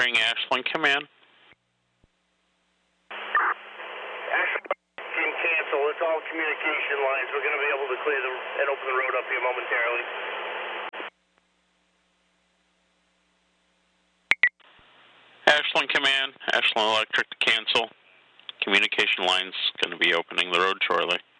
monitoring Ashland Command. Ashland can cancel. It's all communication lines. We're going to be able to clear them and open the road up here momentarily. Ashland Command, Ashland Electric to cancel. Communication lines going to be opening the road shortly.